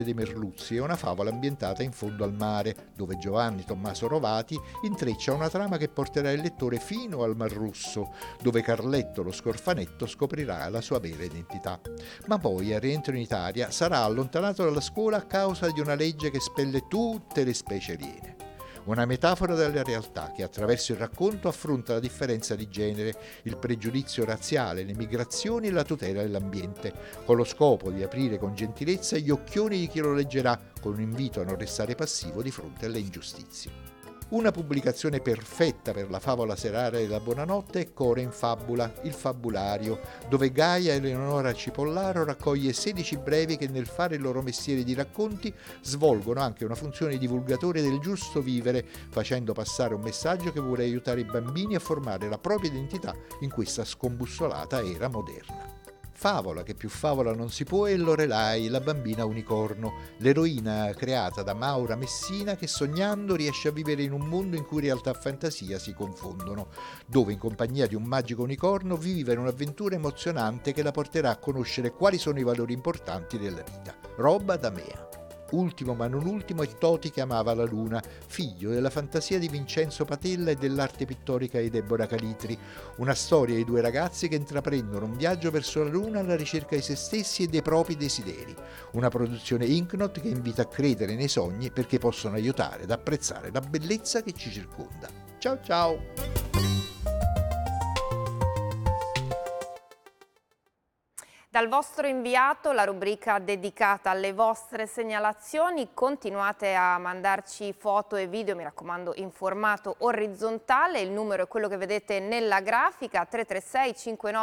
dei Merluzzi è una favola ambientata in fondo al mare, dove Giovanni Tommaso Rovati intreccia una trama che porterà il lettore fino al Mar Rosso, dove Carletto lo Scorfanetto scoprirà la sua vera identità. Ma poi, al rientro in Italia, sarà allontanato dalla scuola a causa di una legge che spelle tutte le specie aliene. Una metafora della realtà che attraverso il racconto affronta la differenza di genere, il pregiudizio razziale, le migrazioni e la tutela dell'ambiente, con lo scopo di aprire con gentilezza gli occhioni di chi lo leggerà, con un invito a non restare passivo di fronte alle ingiustizie. Una pubblicazione perfetta per la favola serale della buonanotte è Core in Fabula, il fabulario, dove Gaia Eleonora Cipollaro raccoglie 16 brevi che nel fare il loro mestiere di racconti svolgono anche una funzione divulgatore del giusto vivere, facendo passare un messaggio che vuole aiutare i bambini a formare la propria identità in questa scombussolata era moderna. Favola che più favola non si può è Lorelai, la bambina unicorno, l'eroina creata da Maura Messina che sognando riesce a vivere in un mondo in cui realtà e fantasia si confondono, dove in compagnia di un magico unicorno vive un'avventura emozionante che la porterà a conoscere quali sono i valori importanti della vita. Roba da Mea. Ultimo ma non ultimo è Toti che amava la luna, figlio della fantasia di Vincenzo Patella e dell'arte pittorica di Deborah Calitri, una storia di due ragazzi che intraprendono un viaggio verso la luna alla ricerca di se stessi e dei propri desideri, una produzione Inknot che invita a credere nei sogni perché possono aiutare ad apprezzare la bellezza che ci circonda. Ciao ciao! Dal vostro inviato, la rubrica dedicata alle vostre segnalazioni, continuate a mandarci foto e video, mi raccomando in formato orizzontale, il numero è quello che vedete nella grafica 336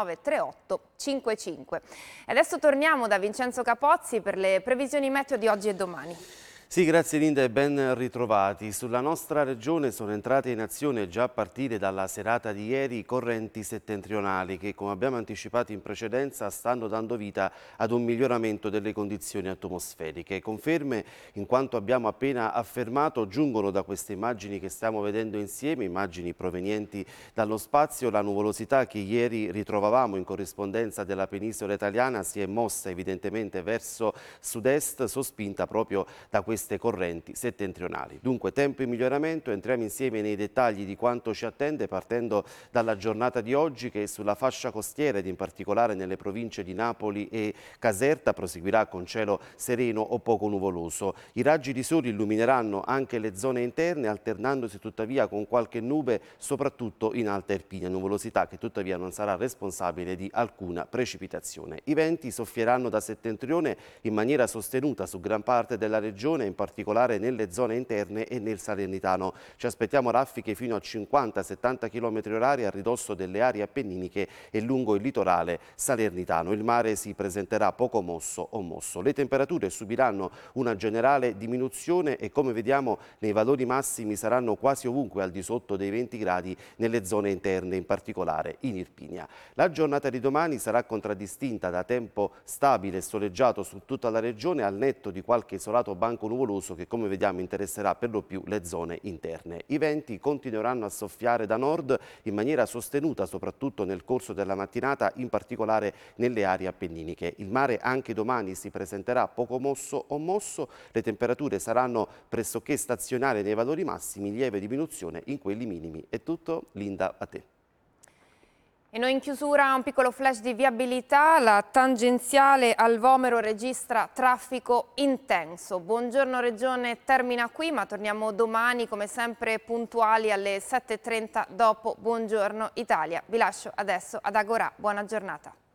5938 55. E adesso torniamo da Vincenzo Capozzi per le previsioni meteo di oggi e domani. Sì, grazie Linda e ben ritrovati. Sulla nostra regione sono entrate in azione già a partire dalla serata di ieri correnti settentrionali che, come abbiamo anticipato in precedenza, stanno dando vita ad un miglioramento delle condizioni atmosferiche. Conferme, in quanto abbiamo appena affermato, giungono da queste immagini che stiamo vedendo insieme, immagini provenienti dallo spazio. La nuvolosità che ieri ritrovavamo in corrispondenza della penisola italiana si è mossa evidentemente verso sud-est, sospinta proprio da queste correnti settentrionali. Dunque tempo in miglioramento, entriamo insieme nei dettagli di quanto ci attende partendo dalla giornata di oggi che sulla fascia costiera ed in particolare nelle province di Napoli e Caserta proseguirà con cielo sereno o poco nuvoloso. I raggi di sole illumineranno anche le zone interne alternandosi tuttavia con qualche nube soprattutto in Alta Irpinia, nuvolosità che tuttavia non sarà responsabile di alcuna precipitazione. I venti soffieranno da settentrione in maniera sostenuta su gran parte della regione, in particolare nelle zone interne e nel Salernitano. Ci aspettiamo raffiche fino a 50-70 km/h a ridosso delle aree appenniniche e lungo il litorale salernitano. Il mare si presenterà poco mosso o mosso. Le temperature subiranno una generale diminuzione e, come vediamo, nei valori massimi saranno quasi ovunque al di sotto dei 20 gradi nelle zone interne, in particolare in Irpinia. La giornata di domani sarà contraddistinta da tempo stabile e soleggiato su tutta la regione, al netto di qualche isolato banco nuvoloso che, come vediamo, interesserà per lo più le zone interne. I venti continueranno a soffiare da nord in maniera sostenuta soprattutto nel corso della mattinata, in particolare nelle aree appenniniche. Il mare anche domani si presenterà poco mosso o mosso, le temperature saranno pressoché stazionarie nei valori massimi, lieve diminuzione in quelli minimi. È tutto, Linda, a te. E noi in chiusura un piccolo flash di viabilità, la tangenziale al Vomero registra traffico intenso. Buongiorno Regione termina qui, ma torniamo domani come sempre puntuali alle 7:30 dopo Buongiorno Italia. Vi lascio adesso ad Agorà, buona giornata.